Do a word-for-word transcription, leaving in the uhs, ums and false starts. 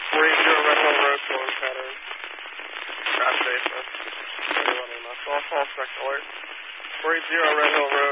four eight zero Red Hill Road, flowing pattern. Crash basis. Everyone in my call, call, correct alert. four eight zero Red Hill Road.